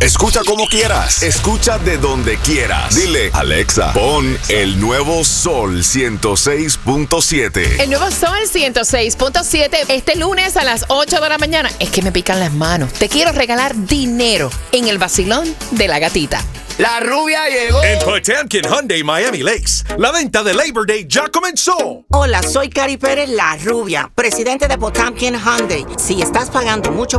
Escucha como quieras. Escucha de donde quieras. Dile, Alexa, pon el nuevo Sol 106.7. El nuevo Sol 106.7. Este lunes a las 8 de la mañana. Es que me pican las manos. Te quiero regalar dinero en el vacilón de la gatita. La rubia llegó. En Potemkin Hyundai Miami Lakes, la venta de Labor Day ya comenzó. Hola, soy Cari Pérez, la rubia, presidente de Potemkin Hyundai. Si estás pagando mucho